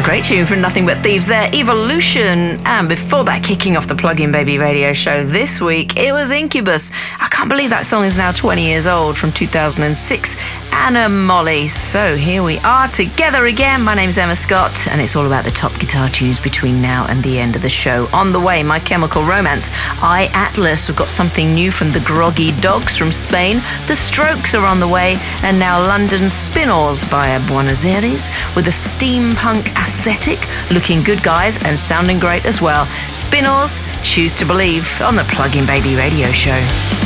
Great tune from Nothing But Thieves there, Evolution. And before that, kicking off the Plug-in Baby radio show this week, it was Incubus. I can't believe that song is now 20 years old, from 2006. Anna Molly. So here we are together again. My name's Emma Scott, and it's all about the top guitar tunes between now and the end of the show. On the way, My Chemical Romance, I, Atlas. We've got something new from the Groggy Dogs from Spain. The Strokes are on the way, and now London Spin-Oars via Buenos Aires with a steampunk aesthetic, looking good, guys, and sounding great as well. Spin-Oars, Choose to Believe on the Plug-in Baby radio show.